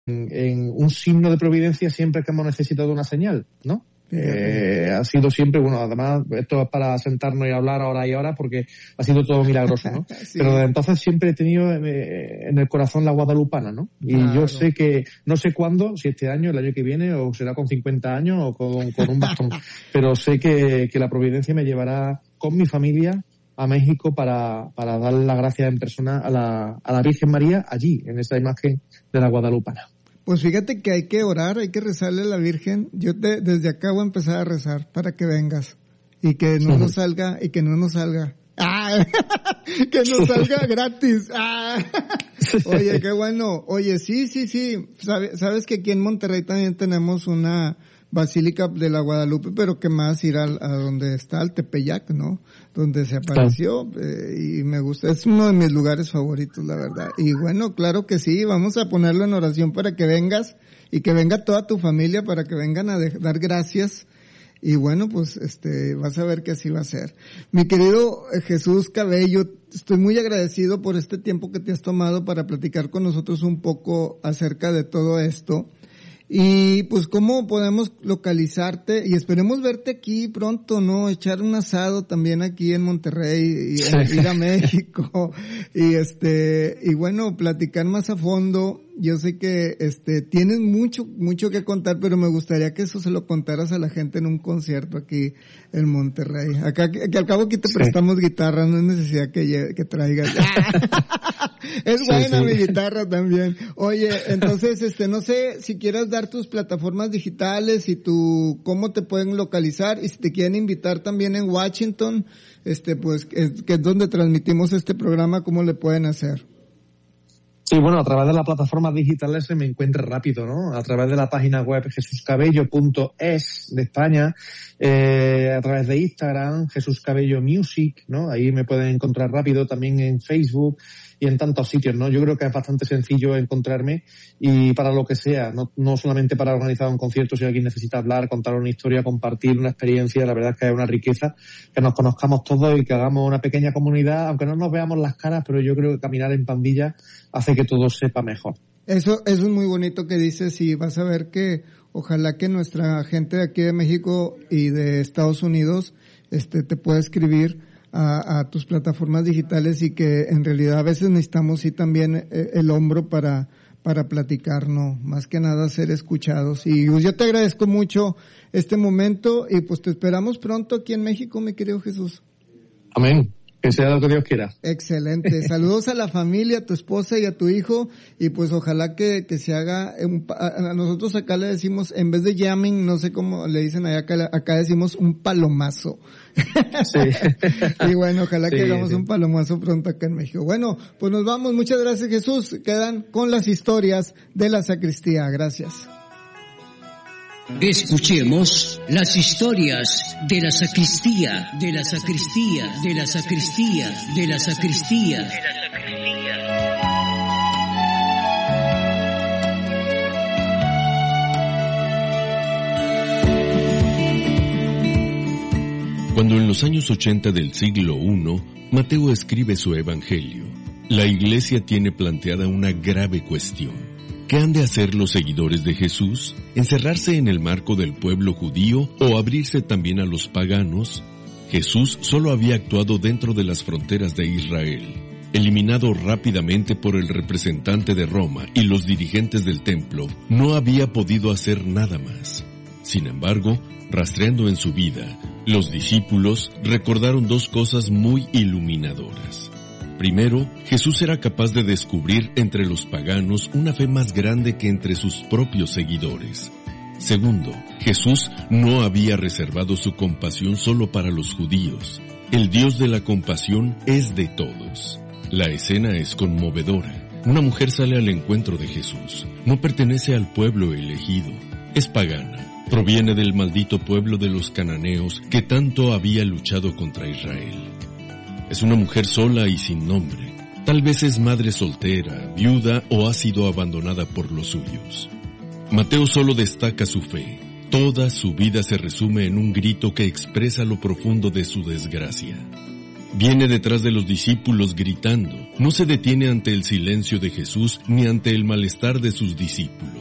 un signo de providencia siempre que hemos necesitado una señal, ¿no? Ha sido siempre, bueno, además esto es para sentarnos y hablar ahora y ahora porque ha sido todo milagroso, ¿no? Sí. Pero desde entonces siempre he tenido en el corazón la guadalupana, ¿no? Y yo sé que, no sé cuándo, si este año, el año que viene, o será con 50 años o con un bastón, pero sé que la providencia me llevará con mi familia a México para darle las gracias en persona a la Virgen María allí, en esa imagen de la guadalupana. Pues fíjate que hay que orar, hay que rezarle a la Virgen. Yo desde acá voy a empezar a rezar para que vengas y que no nos salga, que no nos salga gratis. Oye, qué bueno. Oye, sí. Sabes que aquí en Monterrey también tenemos una Basílica de la Guadalupe, pero que más ir a donde está el Tepeyac, ¿no? Donde se apareció, y me gusta, es uno de mis lugares favoritos, la verdad. Y bueno, claro que sí, vamos a ponerlo en oración para que vengas, y que venga toda tu familia para que vengan a dar gracias. Y bueno, pues vas a ver que así va a ser. Mi querido Jesús Cabello, estoy muy agradecido por este tiempo que te has tomado para platicar con nosotros un poco acerca de todo esto. Y pues cómo podemos localizarte, y esperemos verte aquí pronto, ¿no? Echar un asado también aquí en Monterrey y ir a México y bueno, platicar más a fondo. Yo sé que tienes mucho que contar, pero me gustaría que eso se lo contaras a la gente en un concierto aquí en Monterrey. Acá que al cabo aquí te prestamos guitarra, no es necesidad que traigas. Es buena mi guitarra también. Oye, entonces no sé si quieras dar tus plataformas digitales y cómo te pueden localizar, y si te quieren invitar también en Washington, pues que es donde transmitimos este programa, ¿cómo le pueden hacer? Sí, bueno, a través de las plataformas digitales se me encuentra rápido, ¿no? A través de la página web jesuscabello.es de España, a través de Instagram, Jesús Cabello Music, ¿no? Ahí me pueden encontrar rápido, también en Facebook y en tantos sitios, ¿no? Yo creo que es bastante sencillo encontrarme, y para lo que sea, no solamente para organizar un concierto, si alguien necesita hablar, contar una historia, compartir una experiencia, la verdad es que es una riqueza que nos conozcamos todos y que hagamos una pequeña comunidad, aunque no nos veamos las caras, pero yo creo que caminar en pandilla hace que todo sepa mejor. Eso es muy bonito que dices, y vas a ver que ojalá que nuestra gente de aquí de México y de Estados Unidos te pueda escribir a tus plataformas digitales, y que en realidad a veces necesitamos sí también el hombro para platicar, ¿no? Más que nada ser escuchados. Y yo te agradezco mucho este momento, y pues te esperamos pronto aquí en México, mi querido Jesús. Amén. Que sea lo que Dios quiera. Excelente. Saludos a la familia, a tu esposa y a tu hijo, y pues ojalá que se haga a nosotros acá le decimos, en vez de jamming, no sé cómo le dicen allá, acá decimos un palomazo. Sí. Y bueno, ojalá que hagamos un palomazo pronto acá en México. Bueno, pues nos vamos. Muchas gracias, Jesús. Quedan con las historias de la sacristía. Gracias. Escuchemos las historias de la sacristía, de la sacristía, de la sacristía, de la sacristía. Cuando en los años 80 del siglo I, Mateo escribe su evangelio, la Iglesia tiene planteada una grave cuestión. ¿Qué han de hacer los seguidores de Jesús? ¿Encerrarse en el marco del pueblo judío o abrirse también a los paganos? Jesús solo había actuado dentro de las fronteras de Israel. Eliminado rápidamente por el representante de Roma y los dirigentes del templo, no había podido hacer nada más. Sin embargo, rastreando en su vida, los discípulos recordaron dos cosas muy iluminadoras. Primero, Jesús era capaz de descubrir entre los paganos una fe más grande que entre sus propios seguidores. Segundo, Jesús no había reservado su compasión solo para los judíos. El Dios de la compasión es de todos. La escena es conmovedora. Una mujer sale al encuentro de Jesús. No pertenece al pueblo elegido. Es pagana. Proviene del maldito pueblo de los cananeos que tanto había luchado contra Israel. Es una mujer sola y sin nombre. Tal vez es madre soltera, viuda o ha sido abandonada por los suyos. Mateo solo destaca su fe. Toda su vida se resume en un grito que expresa lo profundo de su desgracia. Viene detrás de los discípulos gritando. No se detiene ante el silencio de Jesús ni ante el malestar de sus discípulos.